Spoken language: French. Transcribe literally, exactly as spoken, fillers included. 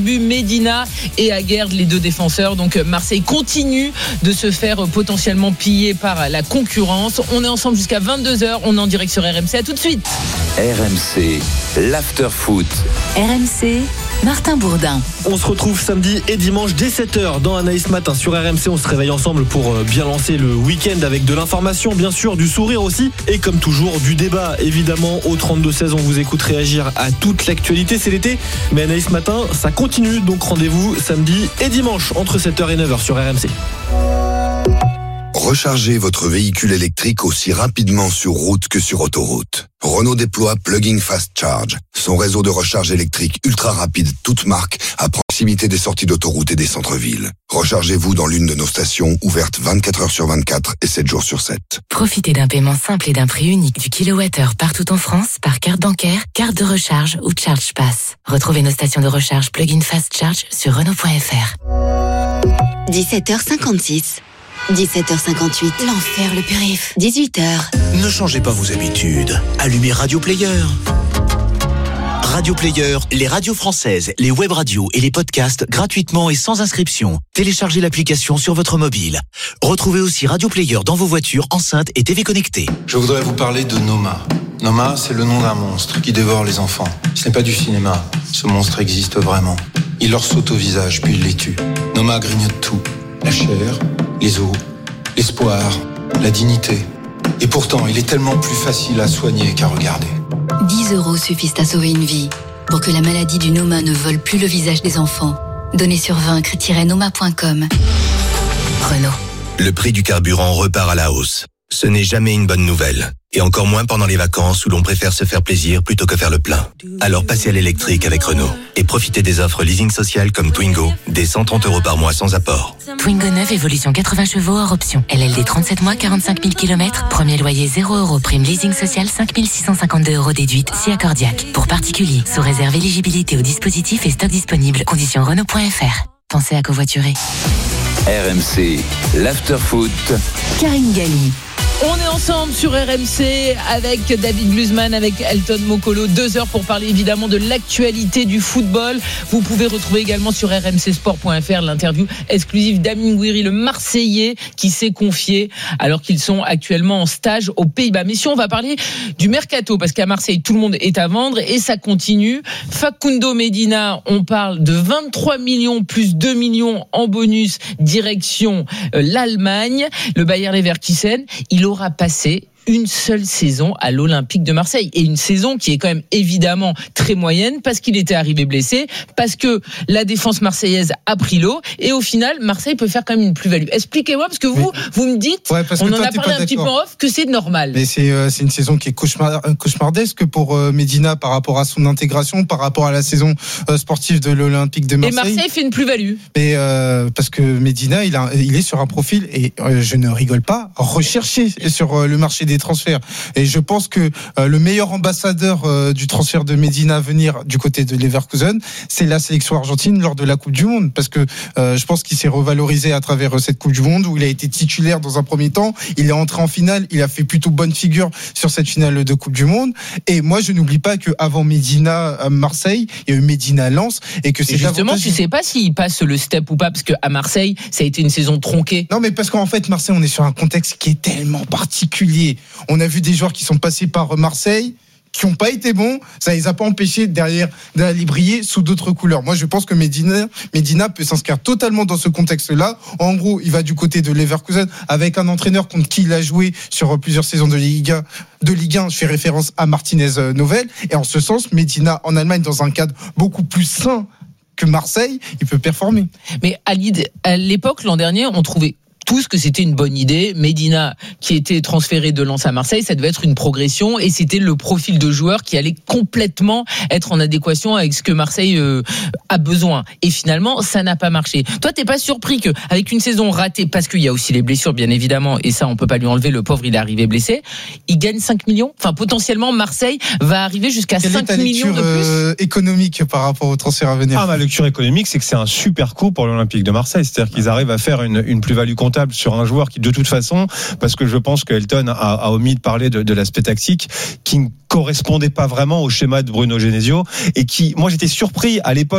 Medina et Aguerd, les deux défenseurs. Donc Marseille continue de se faire potentiellement piller par la concurrence. On est ensemble jusqu'à vingt-deux heures. On est en direct sur R M C. À tout de suite. R M C, l'after-foot. R M C, Martin Bourdin. On se retrouve samedi et dimanche dès sept heures dans Anaïs Matin sur R M C. On se réveille ensemble pour bien lancer le week-end avec de l'information, bien sûr, du sourire aussi. Et comme toujours, du débat, évidemment. Au trente-deux seize, on vous écoute réagir à toute l'actualité. C'est l'été, mais Anaïs Matin, ça continue. Donc rendez-vous samedi et dimanche entre sept heures et neuf heures sur R M C. Rechargez votre véhicule électrique aussi rapidement sur route que sur autoroute. Renault déploie Plug-in Fast Charge, son réseau de recharge électrique ultra rapide, toute marque, à proximité des sorties d'autoroute et des centres-villes. Rechargez-vous dans l'une de nos stations ouvertes vingt-quatre heures sur vingt-quatre et sept jours sur sept. Profitez d'un paiement simple et d'un prix unique du kilowattheure partout en France par carte bancaire, carte de recharge ou Charge Pass. Retrouvez nos stations de recharge Plug-in Fast Charge sur Renault point F R. dix-sept heures cinquante-six. dix-sept heures cinquante-huit. L'enfer, le périph. dix-huit heures. Ne changez pas vos habitudes. Allumez Radio Player. Radio Player, les radios françaises, les web radios et les podcasts gratuitement et sans inscription. Téléchargez l'application sur votre mobile. Retrouvez aussi Radio Player dans vos voitures, enceintes et T V connectées. Je voudrais vous parler de Noma. Noma, c'est le nom d'un monstre qui dévore les enfants. Ce n'est pas du cinéma. Ce monstre existe vraiment. Il leur saute au visage, puis il les tue. Noma grignote tout. La chair, les os, l'espoir, la dignité. Et pourtant, il est tellement plus facile à soigner qu'à regarder. dix euros suffisent à sauver une vie. Pour que la maladie du Noma ne vole plus le visage des enfants. Donnez sur vaincre tiret noma point com. Renault. Le prix du carburant repart à la hausse. Ce n'est jamais une bonne nouvelle. Et encore moins pendant les vacances où l'on préfère se faire plaisir plutôt que faire le plein. Alors passez à l'électrique avec Renault. Et profitez des offres leasing social comme Twingo, des cent trente euros par mois sans apport. Twingo neuf, évolution quatre-vingts chevaux hors option. L L D trente-sept mois, quarante-cinq mille kilomètres. Premier loyer zéro euros. Prime leasing social cinq mille six cent cinquante-deux euros déduite. Si accordiaque. Pour particuliers, sous réserve éligibilité au dispositif et stock disponible. Conditions Renault point F R. Pensez à covoiturer. R M C, l'after-foot. Karine Galli. On est ensemble sur R M C avec David Glusman, avec Elton Mokolo. Deux heures pour parler évidemment de l'actualité du football. Vous pouvez retrouver également sur r m c sport point f r l'interview exclusive d'Amine Gouiri, le Marseillais qui s'est confié alors qu'ils sont actuellement en stage aux Pays-Bas. Mais si on va parler du mercato, parce qu'à Marseille tout le monde est à vendre et ça continue. Facundo Medina, on parle de vingt-trois millions plus deux millions en bonus direction l'Allemagne. Le Bayer Leverkusen, il aura passé une seule saison à l'Olympique de Marseille, et une saison qui est quand même évidemment très moyenne parce qu'il était arrivé blessé, parce que la défense marseillaise a pris l'eau, et au final Marseille peut faire quand même une plus-value. Expliquez-moi, parce que vous, mais, vous me dites, ouais, on en toi, a parlé un petit peu en off, que c'est normal. Mais c'est, euh, c'est une saison qui est cauchemar, cauchemardesque pour euh, Medina par rapport à son intégration, par rapport à la saison euh, sportive de l'Olympique de Marseille. Et Marseille fait une plus-value. Mais euh, parce que Medina, il, a, il est sur un profil, et euh, je ne rigole pas, recherché sur euh, le marché des transferts. Et je pense que euh, le meilleur ambassadeur euh, du transfert de Medina à venir du côté de Leverkusen, c'est la sélection argentine lors de la Coupe du Monde, parce que euh, je pense qu'il s'est revalorisé à travers cette Coupe du Monde où il a été titulaire dans un premier temps, il est entré en finale, il a fait plutôt bonne figure sur cette finale de Coupe du Monde. Et moi je n'oublie pas qu'avant Medina à Marseille, il y a eu Medina à Lens, et que c'est et justement tu sais pas s'il passe le step ou pas, parce qu'à Marseille ça a été une saison tronquée. Non, mais parce qu'en fait Marseille, on est sur un contexte qui est tellement particulier. On a vu des joueurs qui sont passés par Marseille, qui n'ont pas été bons, ça les a pas empêchés derrière d'aller briller sous d'autres couleurs. Moi, je pense que Medina, Medina peut s'inscrire totalement dans ce contexte-là. En gros, il va du côté de Leverkusen avec un entraîneur contre qui il a joué sur plusieurs saisons de Ligue un. De Ligue un, je fais référence à Martinez Novel. Et en ce sens, Medina en Allemagne, dans un cadre beaucoup plus sain que Marseille, il peut performer. Mais à l'époque, l'an dernier, on trouvait tous que c'était une bonne idée. Medina, qui était transféré de Lens à Marseille, ça devait être une progression, et c'était le profil de joueur qui allait complètement être en adéquation avec ce que Marseille euh, a besoin. Et finalement, ça n'a pas marché. Toi, t'es pas surpris que, avec une saison ratée, parce qu'il y a aussi les blessures, bien évidemment, et ça, on peut pas lui enlever, le pauvre, il est arrivé blessé, il gagne cinq millions. Enfin, potentiellement, Marseille va arriver jusqu'à Quelle cinq millions de plus. Euh, économique par rapport au transfert à venir. Ah, ma lecture économique, c'est que c'est un super coup pour l'Olympique de Marseille. C'est-à-dire qu'ils arrivent à faire une, une plus-value comptable sur un joueur qui, de toute façon, parce que je pense que Elton a, a omis de parler de, de l'aspect tactique, qui ne correspondait pas vraiment au schéma de Bruno Genesio, et qui, moi, j'étais surpris à l'époque